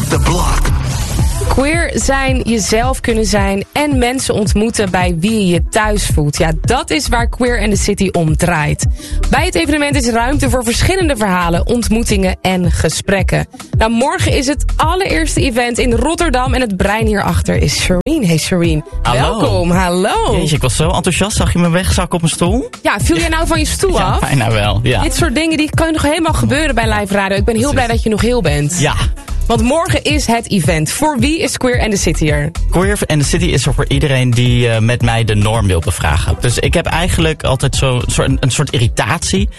the block. Queer zijn, jezelf kunnen zijn en mensen ontmoeten bij wie je je thuis voelt. Ja, dat is waar Queer and the City om draait. Bij het evenement is ruimte voor verschillende verhalen, ontmoetingen en gesprekken. Nou, morgen is het allereerste event in Rotterdam en het brein hierachter is Shireen. Hey Shireen, hallo. Welkom, hallo. Jeetje, ik was zo enthousiast. Zag je me wegzakken op mijn stoel? Ja, viel jij nou van je stoel af? Ja, bijna wel, ja. Dit soort dingen die kunnen nog helemaal gebeuren bij live radio. Ik ben heel blij dat je nog heel bent. Ja. Want morgen is het event. Voor wie is Queer and the City er? Queer and the City is er voor iedereen die met mij de norm wil bevragen. Dus ik heb eigenlijk altijd een soort irritatie.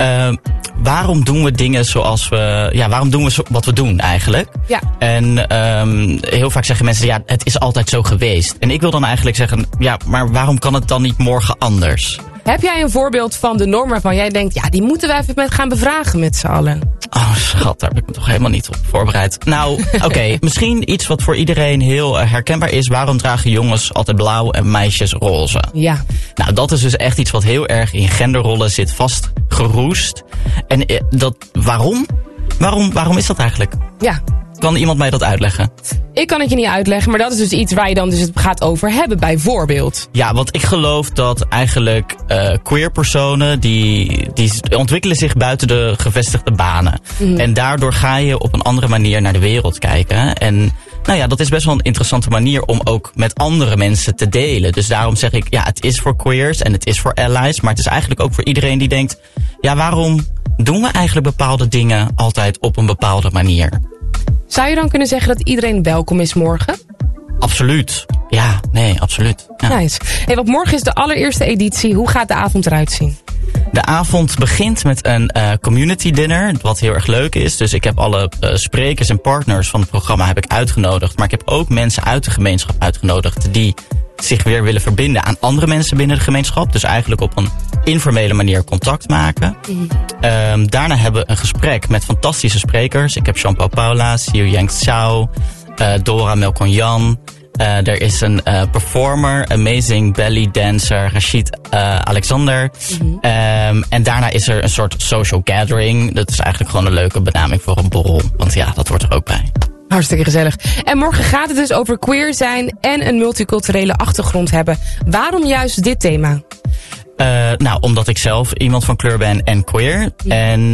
Waarom doen we dingen zoals we... Ja, waarom doen we wat we doen eigenlijk? Ja. En heel vaak zeggen mensen, ja, het is altijd zo geweest. En ik wil dan eigenlijk zeggen, ja, maar waarom kan het dan niet morgen anders? Heb jij een voorbeeld van de norm waarvan jij denkt, ja, die moeten we even gaan bevragen met z'n allen? Oh schat, daar heb ik me toch helemaal niet op voorbereid. Nou, oké, misschien iets wat voor iedereen heel herkenbaar is. Waarom dragen jongens altijd blauw en meisjes roze? Ja. Nou, dat is dus echt iets wat heel erg in genderrollen zit vastgeroest. En waarom? Waarom is dat eigenlijk? Ja. Kan iemand mij dat uitleggen? Ik kan het je niet uitleggen, maar dat is dus iets waar je dan dus het gaat over hebben, bijvoorbeeld. Ja, want ik geloof dat eigenlijk queer personen, die ontwikkelen zich buiten de gevestigde banen. Mm. En daardoor ga je op een andere manier naar de wereld kijken. En nou ja, dat is best wel een interessante manier om ook met andere mensen te delen. Dus daarom zeg ik, ja, het is voor queers en het is voor allies. Maar het is eigenlijk ook voor iedereen die denkt, ja, waarom doen we eigenlijk bepaalde dingen altijd op een bepaalde manier? Zou je dan kunnen zeggen dat iedereen welkom is morgen? Absoluut. Ja, nee, absoluut. Ja. Nice. Hey, want morgen is de allereerste editie. Hoe gaat de avond eruit zien? De avond begint met een community dinner, wat heel erg leuk is. Dus ik heb alle sprekers en partners van het programma heb ik uitgenodigd. Maar ik heb ook mensen uit de gemeenschap uitgenodigd die zich weer willen verbinden aan andere mensen binnen de gemeenschap. Dus eigenlijk op een informele manier contact maken. Daarna hebben we een gesprek met fantastische sprekers. Ik heb Jean-Paul Paula, Siu Yang Xiao, Dora Melkonjan. Er is een performer, amazing belly dancer, Rashid Alexander. En daarna is er een soort social gathering. Dat is eigenlijk gewoon een leuke benaming voor een borrel. Want ja, dat hoort er ook bij. Hartstikke gezellig. En morgen gaat het dus over queer zijn en een multiculturele achtergrond hebben. Waarom juist dit thema? Nou, omdat ik zelf iemand van kleur ben en queer. En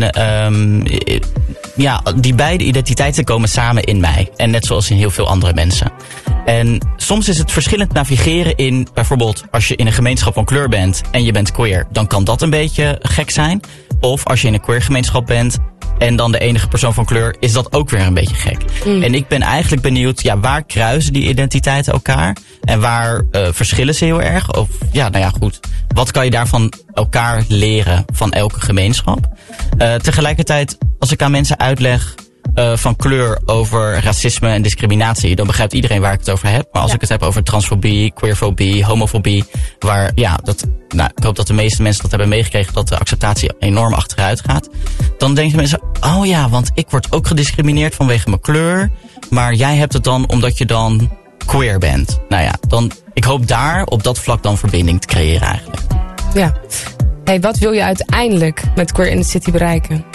ja, die beide identiteiten komen samen in mij. En net zoals in heel veel andere mensen. En soms is het verschillend navigeren in, bijvoorbeeld als je in een gemeenschap van kleur bent en je bent queer, dan kan dat een beetje gek zijn. Of als je in een queer gemeenschap bent en dan de enige persoon van kleur, is dat ook weer een beetje gek. En ik ben eigenlijk benieuwd, ja, waar kruisen die identiteiten elkaar? En waar verschillen ze heel erg? Of ja, nou ja, goed. Wat kan je daarvan elkaar leren van elke gemeenschap? Tegelijkertijd, als ik aan mensen uitleg van kleur over racisme en discriminatie, dan begrijpt iedereen waar ik het over heb. Maar als ik het heb over transfobie, queerfobie, homofobie, waar, ja, ik hoop dat de meeste mensen dat hebben meegekregen, dat de acceptatie enorm achteruit gaat. Dan denken mensen, oh ja, want ik word ook gediscrimineerd vanwege mijn kleur, maar jij hebt het dan omdat je dan queer bent. Nou ja, ik hoop daar op dat vlak dan verbinding te creëren eigenlijk. Ja. Hey, wat wil je uiteindelijk met Queer and the City bereiken?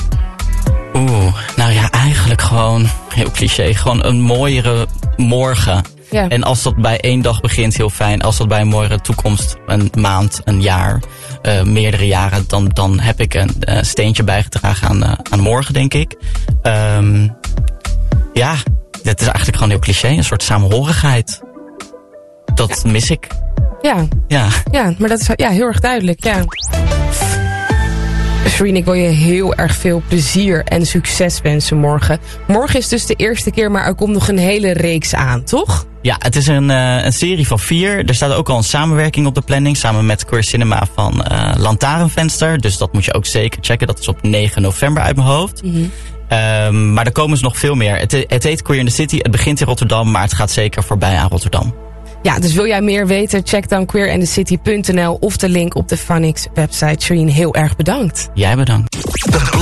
Nou ja, eigenlijk gewoon, heel cliché, gewoon een mooiere morgen. Ja. En als dat bij 1 dag begint, heel fijn. Als dat bij een mooiere toekomst, een maand, een jaar, meerdere jaren, dan heb ik een steentje bijgedragen aan morgen, denk ik. Ja, dat is eigenlijk gewoon heel cliché, een soort samenhorigheid. Dat mis ik. Ja, maar dat is heel erg duidelijk, ja. Shireen, ik wil je heel erg veel plezier en succes wensen morgen. Morgen is dus de eerste keer, maar er komt nog een hele reeks aan, toch? Ja, het is een serie van 4. Er staat ook al een samenwerking op de planning, samen met Queer Cinema van Lantaarnvenster. Dus dat moet je ook zeker checken. Dat is op 9 november uit mijn hoofd. Maar er komen dus nog veel meer. Het heet Queer in the City. Het begint in Rotterdam, maar het gaat zeker voorbij aan Rotterdam. Ja, dus wil jij meer weten, check dan queerandthecity.nl of de link op de Phonics website. Shireen, heel erg bedankt. Jij bedankt.